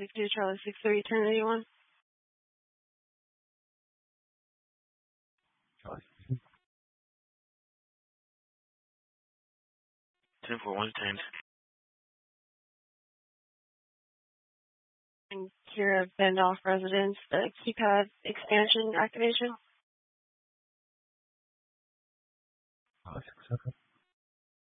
62 Charlie 63 1081. Charlie. 104110. And Kira Bendoff residence, the keypad expansion activation. Charlie 67.